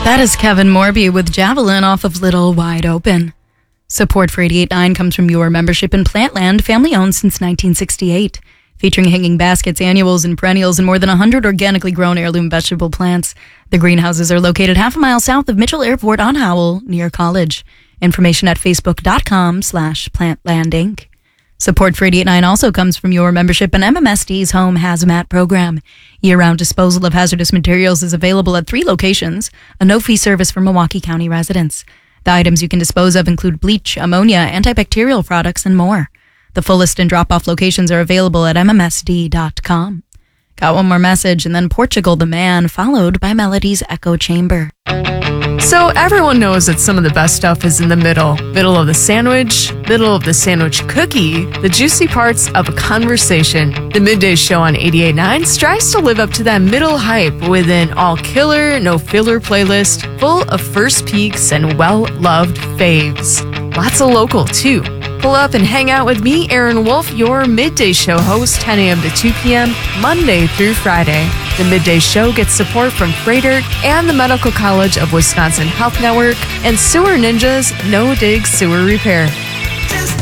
That is Kevin Morby with Javelin off of Little Wide Open. Support for 88.9 comes from your membership in Plantland, family owned since 1968. Featuring hanging baskets, annuals, and perennials, and more than 100 organically grown heirloom vegetable plants. The greenhouses are located half a mile south of Mitchell Airport on Howell, near College. Information at facebook.com/plantlandinc. Support for 88.9 also comes from your membership in MMSD's Home Hazmat program. Year-round disposal of hazardous materials is available at 3 locations, a no-fee service for Milwaukee County residents. The items you can dispose of include bleach, ammonia, antibacterial products, and more. The full list and drop-off locations are available at mmsd.com. Got one more message, and then Portugal the Man, followed by Melody's Echo Chamber. So everyone knows that some of the best stuff is in the middle. Middle of the sandwich, middle of the sandwich cookie, the juicy parts of a conversation. The Midday Show on 88.9 strives to live up to that middle hype with an all-killer, no-filler playlist full of first peeks and well-loved faves. Lots of local, too. Pull up and hang out with me, Aaron Wolf, your Midday Show host, 10 a.m. to 2 p.m., Monday through Friday. The Midday Show gets support from Freighter and the Medical College of Wisconsin Health Network and Sewer Ninjas No Dig Sewer Repair. Just